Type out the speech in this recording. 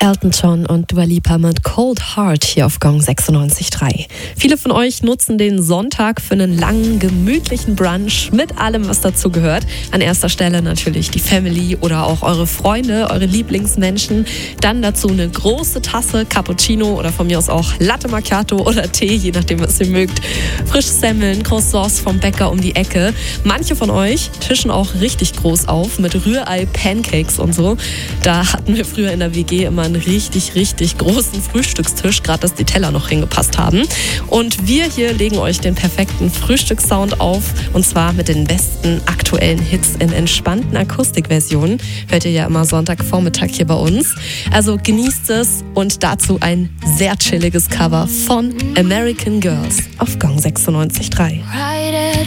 Elton John und Dua Lipa mit Cold Heart hier auf Gong 96.3. Viele von euch nutzen den Sonntag für einen langen, gemütlichen Brunch mit allem, was dazu gehört. An erster Stelle natürlich die Family oder auch eure Freunde, eure Lieblingsmenschen. Dann dazu eine große Tasse Cappuccino oder von mir aus auch Latte Macchiato oder Tee, je nachdem, was ihr mögt. Frische Semmeln, Croissants vom Bäcker um die Ecke. Manche von euch tischen auch richtig groß auf mit Rührei, Pancakes und so. Da hatten wir früher in der WG immer einen richtig, richtig großen Frühstückstisch, gerade dass die Teller noch hingepasst haben. Und wir hier legen euch den perfekten Frühstückssound auf, und zwar mit den besten aktuellen Hits in entspannten Akustikversionen. Hört ihr ja immer Sonntagvormittag hier bei uns. Also genießt es, und dazu ein sehr chilliges Cover von American Girls auf Gong 96.3.